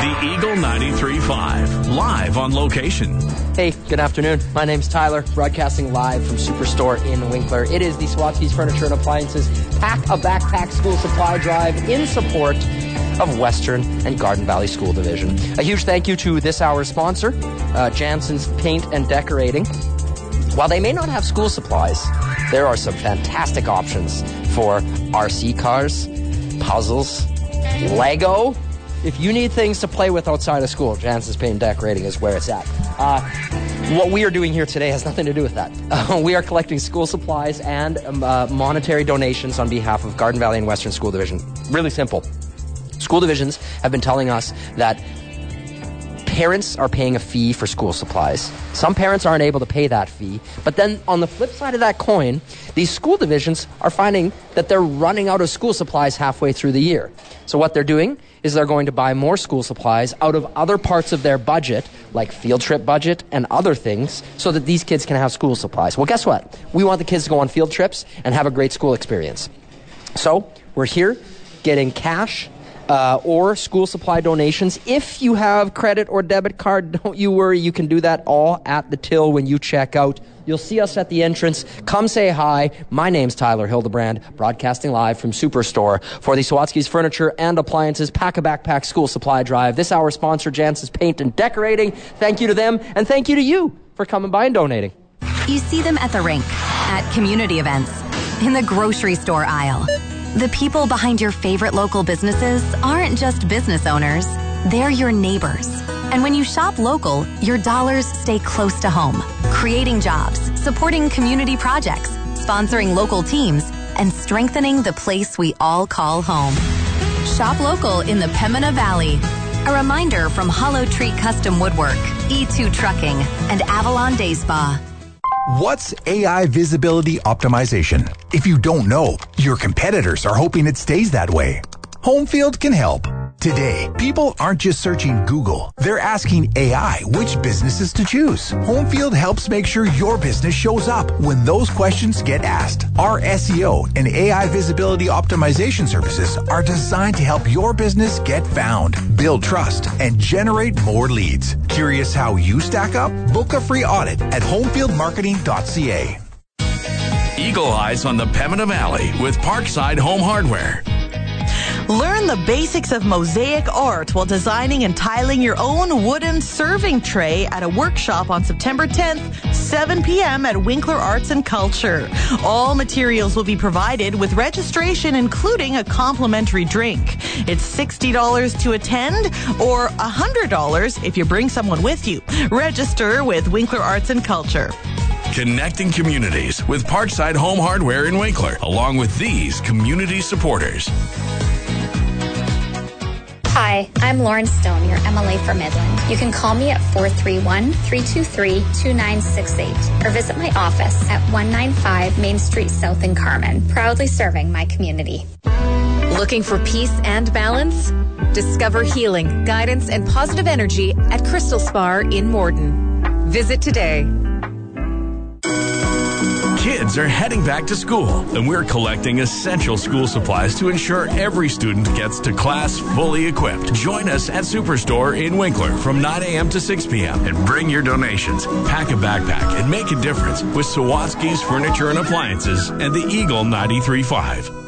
The Eagle 93.5, live on location. Hey, good afternoon. My name's Tyler, broadcasting live from Superstore in Winkler. It is the Swatsky's Furniture and Appliances Pack a Backpack School Supply Drive in support of Western and Garden Valley School Division. A huge thank you to this hour's sponsor, Jansen's Paint and Decorating. While they may not have school supplies, there are some fantastic options for RC cars, puzzles, Lego. If you need things to play with outside of school, Jansen's Paint and Decorating is where it's at. What we are doing here today has nothing to do with that. We are collecting school supplies and monetary donations on behalf of Garden Valley and Western School Division. Really simple. School divisions have been telling us that parents are paying a fee for school supplies. Some parents aren't able to pay that fee. But then on the flip side of that coin, these school divisions are finding that they're running out of school supplies halfway through the year. So what they're doing is they're going to buy more school supplies out of other parts of their budget, like field trip budget and other things, so that these kids can have school supplies. Well, guess what? We want the kids to go on field trips and have a great school experience. So we're here getting cash or school supply donations. If you have credit or debit card, don't you worry. You can do that all at the till when you check out. You'll see us at the entrance. Come say hi. My name's Tyler Hildebrand, broadcasting live from Superstore for the Swatsky's Furniture and Appliances Pack a Backpack School Supply Drive. This hour's sponsor, Jansen's Paint and Decorating. Thank you to them, and thank you to you for coming by and donating. You see them at the rink, at community events, in the grocery store aisle. The people behind your favorite local businesses aren't just business owners, they're your neighbors. And when you shop local, your dollars stay close to home, creating jobs, supporting community projects, sponsoring local teams, and strengthening the place we all call home. Shop local in the Pembina Valley. A reminder from Hollow Tree Custom Woodwork, E2 Trucking, and Avalon Day Spa. What's AI visibility optimization? If you don't know, your competitors are hoping it stays that way. Homefield can help. Today, people aren't just searching Google. They're asking AI which businesses to choose. Homefield helps make sure your business shows up when those questions get asked. Our SEO and AI visibility optimization services are designed to help your business get found, build trust, and generate more leads. Curious how you stack up? Book a free audit at homefieldmarketing.ca. Eagle Eyes on the Pembina Valley with Parkside Home Hardware. Learn the basics of mosaic art while designing and tiling your own wooden serving tray at a workshop on September 10th, 7 p.m. at Winkler Arts and Culture. All materials will be provided with registration, including a complimentary drink. It's $60 to attend or $100 if you bring someone with you. Register with Winkler Arts and Culture. Connecting communities with Parkside Home Hardware in Winkler, along with these community supporters. Hi, I'm Lauren Stone, your MLA for Midland. You can call me at 431-323-2968 or visit my office at 195 Main Street South in Carmen, proudly serving my community. Looking for peace and balance? Discover healing, guidance, and positive energy at Crystal Spa in Morden. Visit today. Kids are heading back to school, and we're collecting essential school supplies to ensure every student gets to class fully equipped. Join us at Superstore in Winkler from 9 a.m. to 6 p.m. and bring your donations. Pack a backpack and make a difference with Swatsky's Furniture and Appliances and the Eagle 93.5.